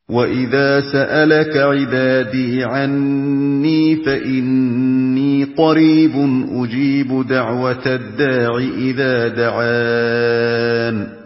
وَإِذَا سَأَلَكَ عِبَادِي عَنِّي فَإِنِّي قَرِيبٌ أُجِيبُ دَعْوَةَ الدَّاعِ إِذَا دَعَانِ